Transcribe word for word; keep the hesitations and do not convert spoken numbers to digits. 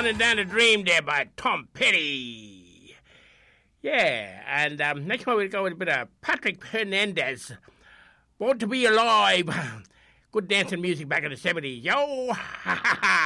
Running Down a Dream there by Tom Petty. Yeah, and um, next one we'll go with a bit of Patrick Hernandez. Born to Be Alive. Good dancing music back in the seventies. Yo! Ha ha ha!